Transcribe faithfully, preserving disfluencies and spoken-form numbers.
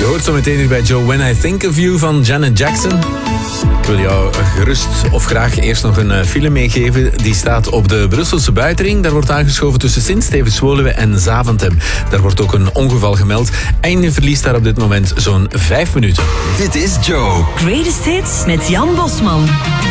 hoort zo meteen hier bij Joe When I Think of You van Janet Jackson. Ik wil jou gerust of graag eerst nog een file meegeven. Die staat op de Brusselse Buitenring. Daar wordt aangeschoven tussen Sint-Stevens-Woluwe en Zaventem. Daar wordt ook een ongeval gemeld. En je verliest daar op dit moment zo'n vijf minuten. Dit is Joe. Greatest Hits met Jan Bosman.